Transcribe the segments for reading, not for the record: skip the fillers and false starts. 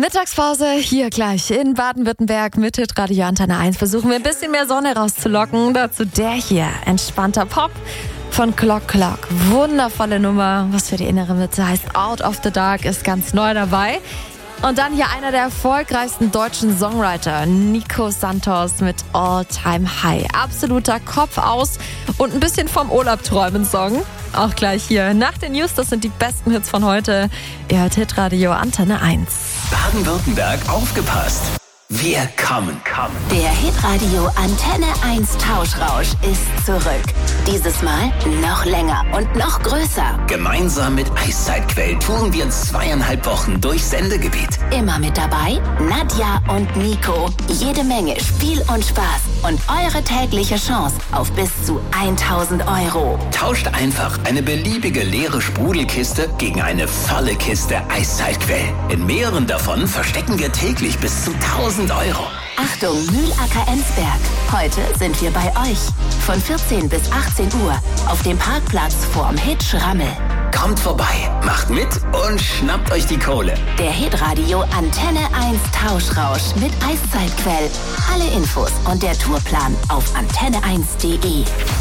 Mittagspause hier gleich in Baden-Württemberg mit Hitradio Antenne 1. Versuchen wir ein bisschen mehr Sonne rauszulocken. Dazu der hier, entspannter Pop von Clock Clock. Wundervolle Nummer, was für die innere Mitte heißt Out of the Dark, ist ganz neu dabei. Und dann hier einer der erfolgreichsten deutschen Songwriter, Nico Santos mit All Time High. Absoluter Kopf aus und ein bisschen vom Urlaub träumen Song. Auch gleich hier nach den News, das sind die besten Hits von heute. Ihr hört Hitradio Antenne 1. Baden-Württemberg, aufgepasst! Wir kommen. Der Hitradio Antenne 1 Tauschrausch ist zurück. Dieses Mal noch länger und noch größer. Gemeinsam mit Eiszeitquell touren wir in 2,5 Wochen durchs Sendegebiet. Immer mit dabei Nadja und Nico. Jede Menge Spiel und Spaß und eure tägliche Chance auf bis zu 1.000 €. Tauscht einfach eine beliebige leere Sprudelkiste gegen eine volle Kiste Eiszeitquell. In mehreren davon verstecken wir täglich bis zu 1.000 €. Achtung, Mühlacker Enzberg. Heute sind wir bei euch. Von 14 bis 18 Uhr auf dem Parkplatz vorm Hitsch Rammel. Kommt vorbei, macht mit und schnappt euch die Kohle. Der Hitradio Antenne 1 Tauschrausch mit Eiszeitquell. Alle Infos und der Tourplan auf antenne1.de.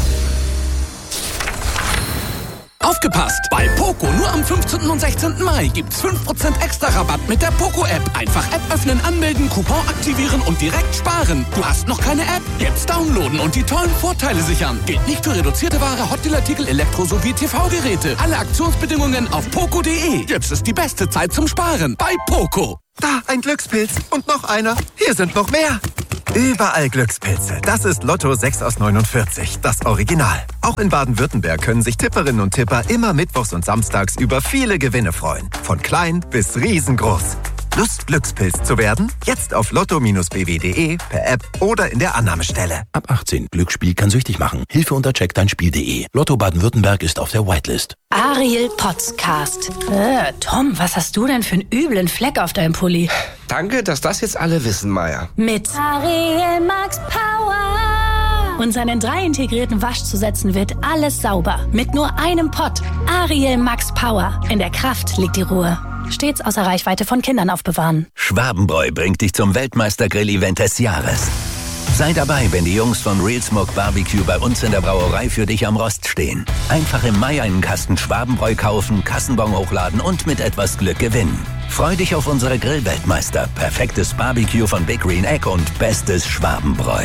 Aufgepasst! Bei Poco nur am 15. und 16. Mai gibt's 5% extra Rabatt mit der Poco-App. Einfach App öffnen, anmelden, Coupon aktivieren und direkt sparen. Du hast noch keine App? Jetzt downloaden und die tollen Vorteile sichern. Gilt nicht für reduzierte Ware, Hotdealartikel, Elektro- sowie TV-Geräte. Alle Aktionsbedingungen auf poco.de. Jetzt ist die beste Zeit zum Sparen. Bei Poco. Da, ein Glückspilz. Und noch einer. Hier sind noch mehr. Überall Glückspilze. Das ist Lotto 6 aus 49, das Original. Auch in Baden-Württemberg können sich Tipperinnen und Tipper immer mittwochs und samstags über viele Gewinne freuen. Von klein bis riesengroß. Lust, Glückspilz zu werden? Jetzt auf lotto-bw.de, per App oder in der Annahmestelle. Ab 18. Glücksspiel kann süchtig machen. Hilfe unter checkdeinspiel.de. Lotto Baden-Württemberg ist auf der Whitelist. Ariel Podcast. Tom, was hast du denn für einen üblen Fleck auf deinem Pulli? Danke, dass das jetzt alle wissen, Maya. Mit Ariel Max Power. Und seinen 3 integrierten Waschzusätzen wird alles sauber. Mit nur einem Pott. Ariel Max Power. In der Kraft liegt die Ruhe. Stets außer Reichweite von Kindern aufbewahren. Schwabenbräu bringt dich zum Weltmeistergrill-Event des Jahres. Sei dabei, wenn die Jungs von Real Smoke Barbecue bei uns in der Brauerei für dich am Rost stehen. Einfach im Mai einen Kasten Schwabenbräu kaufen, Kassenbon hochladen und mit etwas Glück gewinnen. Freu dich auf unsere Grillweltmeister, perfektes Barbecue von Big Green Egg und bestes Schwabenbräu.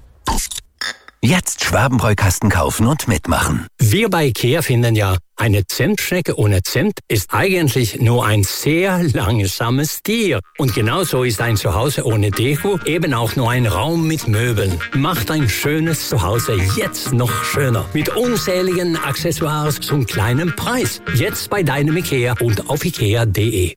Jetzt Schwabenbräu-Kasten kaufen und mitmachen. Wir bei IKEA finden ja, eine Zimtschnecke ohne Zimt ist eigentlich nur ein sehr langsames Tier. Und genauso ist ein Zuhause ohne Deko eben auch nur ein Raum mit Möbeln. Macht ein schönes Zuhause jetzt noch schöner. Mit unzähligen Accessoires zum kleinen Preis. Jetzt bei deinem IKEA und auf ikea.de.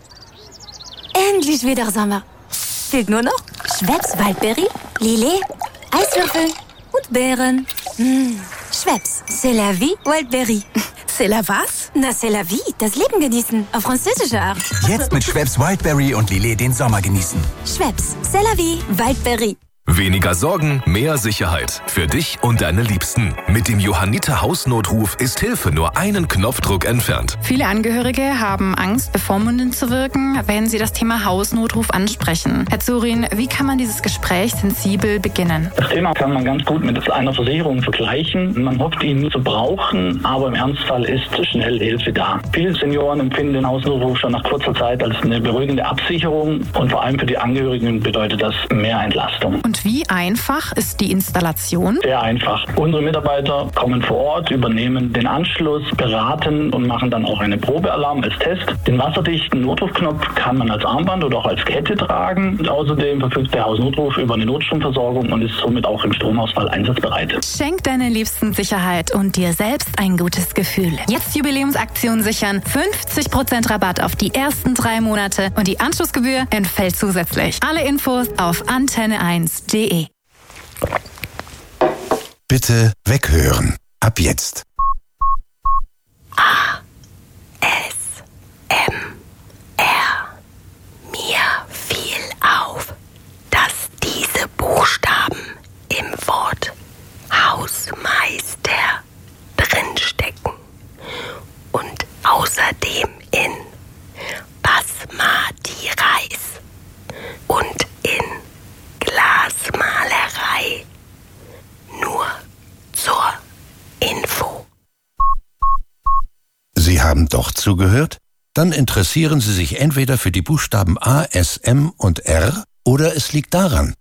Endlich wieder Sommer. Fehlt nur noch Schweppes Waldberry, Lillet, Eiswürfel und Beeren. Schweppes, c'est la vie, Wildberry. C'est la was? Na, c'est la vie, das Leben genießen, auf französische Art. Jetzt mit Schweppes Wildberry und Lillet den Sommer genießen. Schweppes, c'est la vie, Wildberry. Weniger Sorgen, mehr Sicherheit. Für dich und deine Liebsten. Mit dem Johanniter Hausnotruf ist Hilfe nur einen Knopfdruck entfernt. Viele Angehörige haben Angst, bevormundend zu wirken, wenn sie das Thema Hausnotruf ansprechen. Herr Zurin, wie kann man dieses Gespräch sensibel beginnen? Das Thema kann man ganz gut mit einer Versicherung vergleichen. Man hofft, ihn nicht zu brauchen, aber im Ernstfall ist schnell Hilfe da. Viele Senioren empfinden den Hausnotruf schon nach kurzer Zeit als eine beruhigende Absicherung und vor allem für die Angehörigen bedeutet das mehr Entlastung. Und wie einfach ist die Installation? Sehr einfach. Unsere Mitarbeiter kommen vor Ort, übernehmen den Anschluss, beraten und machen dann auch einen Probealarm als Test. Den wasserdichten Notrufknopf kann man als Armband oder auch als Kette tragen. Und außerdem verfügt der Hausnotruf über eine Notstromversorgung und ist somit auch im Stromausfall einsatzbereit. Schenk deinen Liebsten Sicherheit und dir selbst ein gutes Gefühl. Jetzt Jubiläumsaktion sichern. 50% Rabatt auf die ersten 3 Monate und die Anschlussgebühr entfällt zusätzlich. Alle Infos auf antenne1.de. Bitte weghören. Ab jetzt. ASMR. Mir fiel auf, dass diese Buchstaben im Wort Hausmeister drinstecken und außerdem in Basmati Reis. zugehört? Dann interessieren Sie sich entweder für die Buchstaben A, S, M und R oder es liegt daran.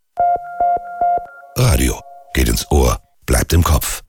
Radio geht ins Ohr, bleibt im Kopf.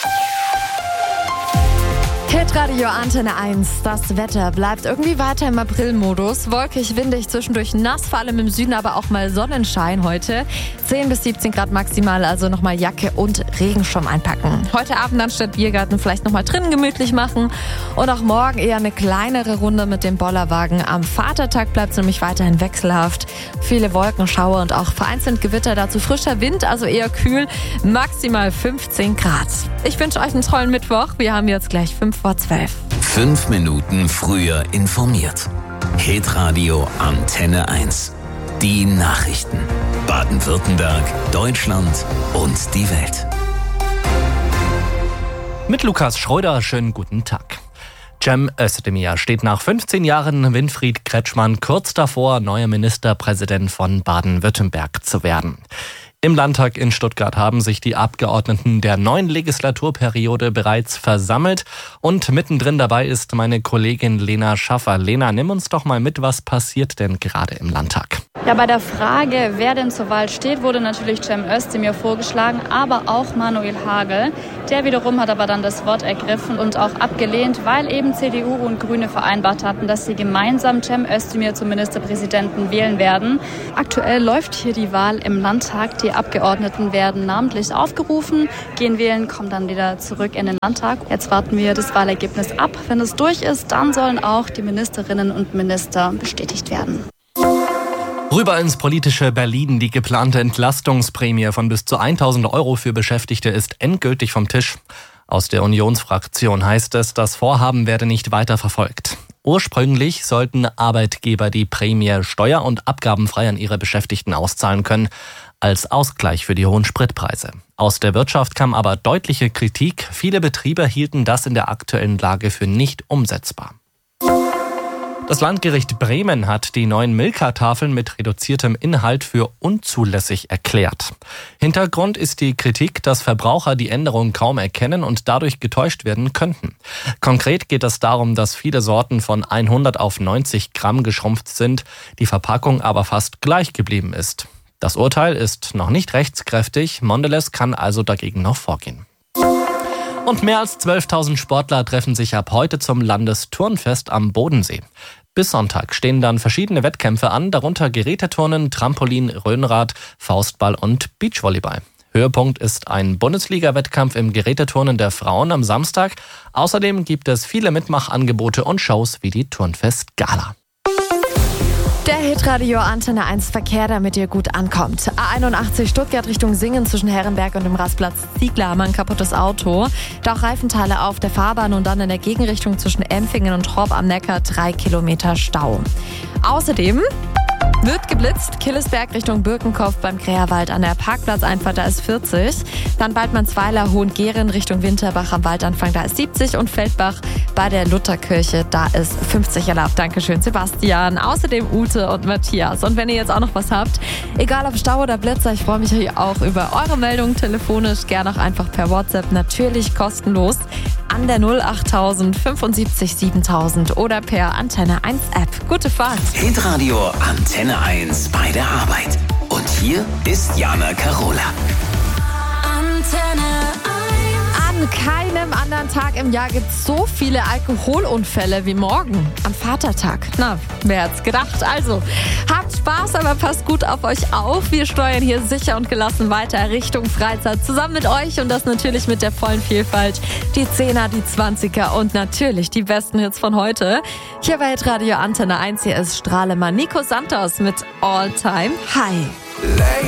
Hitradio Antenne 1. Das Wetter bleibt irgendwie weiter im Aprilmodus. Wolkig, windig, zwischendurch nass, vor allem im Süden, aber auch mal Sonnenschein heute. 10 bis 17 Grad maximal, also nochmal Jacke und Regenschirm einpacken. Heute Abend anstatt Biergarten vielleicht nochmal drinnen gemütlich machen. Und auch morgen eher eine kleinere Runde mit dem Bollerwagen. Am Vatertag bleibt es nämlich weiterhin wechselhaft. Viele Wolken, Schauer und auch vereinzelt Gewitter, dazu frischer Wind, also eher kühl. Maximal 15 Grad. Ich wünsche euch einen tollen Mittwoch. Wir haben jetzt gleich 5:12. 5 Minuten früher informiert. Hitradio Antenne 1. Die Nachrichten. Baden-Württemberg, Deutschland und die Welt. Mit Lukas Schröder, schönen guten Tag. Cem Özdemir steht nach 15 Jahren Winfried Kretschmann kurz davor, neuer Ministerpräsident von Baden-Württemberg zu werden. Im Landtag in Stuttgart haben sich die Abgeordneten der neuen Legislaturperiode bereits versammelt und mittendrin dabei ist meine Kollegin Lena Schaffer. Lena, nimm uns doch mal mit, was passiert denn gerade im Landtag? Ja, bei der Frage, wer denn zur Wahl steht, wurde natürlich Cem Özdemir vorgeschlagen, aber auch Manuel Hagel. Der wiederum hat aber dann das Wort ergriffen und auch abgelehnt, weil eben CDU und Grüne vereinbart hatten, dass sie gemeinsam Cem Özdemir zum Ministerpräsidenten wählen werden. Aktuell läuft hier die Wahl im Landtag. Die Abgeordneten werden namentlich aufgerufen, gehen wählen, kommen dann wieder zurück in den Landtag. Jetzt warten wir das Wahlergebnis ab. Wenn es durch ist, dann sollen auch die Ministerinnen und Minister bestätigt werden. Rüber ins politische Berlin. Die geplante Entlastungsprämie von bis zu 1.000 € für Beschäftigte ist endgültig vom Tisch. Aus der Unionsfraktion heißt es, das Vorhaben werde nicht weiter verfolgt. Ursprünglich sollten Arbeitgeber die Prämie steuer- und abgabenfrei an ihre Beschäftigten auszahlen können, als Ausgleich für die hohen Spritpreise. Aus der Wirtschaft kam aber deutliche Kritik. Viele Betriebe hielten das in der aktuellen Lage für nicht umsetzbar. Das Landgericht Bremen hat die neuen Milka-Tafeln mit reduziertem Inhalt für unzulässig erklärt. Hintergrund ist die Kritik, dass Verbraucher die Änderungen kaum erkennen und dadurch getäuscht werden könnten. Konkret geht es darum, dass viele Sorten von 100 auf 90 Gramm geschrumpft sind, die Verpackung aber fast gleich geblieben ist. Das Urteil ist noch nicht rechtskräftig, Mondelez kann also dagegen noch vorgehen. Und mehr als 12.000 Sportler treffen sich ab heute zum Landesturnfest am Bodensee. Bis Sonntag stehen dann verschiedene Wettkämpfe an, darunter Geräteturnen, Trampolin, Röhnrad, Faustball und Beachvolleyball. Höhepunkt ist ein Bundesliga-Wettkampf im Geräteturnen der Frauen am Samstag. Außerdem gibt es viele Mitmachangebote und Shows wie die Turnfest-Gala. Der Hitradio Antenne 1 Verkehr, damit ihr gut ankommt. A81 Stuttgart Richtung Singen zwischen Herrenberg und dem Rastplatz Ziegler haben ein kaputtes Auto. Da auch Reifenteile auf der Fahrbahn und dann in der Gegenrichtung zwischen Empfingen und Horb am Neckar 3 Kilometer Stau. Außerdem wird geblitzt, Killesberg Richtung Birkenkopf beim Kräherwald an der Parkplatzeinfahrt, da ist 40. Dann Waldmannsweiler, Hohengehren Richtung Winterbach am Waldanfang, da ist 70. Und Feldbach bei der Lutherkirche, da ist 50 erlaubt. Dankeschön, Sebastian. Außerdem Ute und Matthias. Und wenn ihr jetzt auch noch was habt, egal ob Stau oder Blitzer, ich freue mich hier auch über eure Meldungen telefonisch, gerne auch einfach per WhatsApp, natürlich kostenlos an der 08000 75 7000 oder per Antenne 1 App. Gute Fahrt. Hitradio Antenne 1 bei der Arbeit. Und hier ist Jana Karola. Antenne 1. An keinem anderen Tag im Jahr gibt es so viele Alkoholunfälle wie morgen, am Vatertag. Na, wer hat's gedacht? Also, habt Spaß, aber passt gut auf euch auf. Wir steuern hier sicher und gelassen weiter Richtung Freizeit. Zusammen mit euch und das natürlich mit der vollen Vielfalt. Die 10er, die 20er und natürlich die besten Hits von heute. Hier bei Radio Antenne 1, hier ist Strahlemann Nico Santos mit All Time High.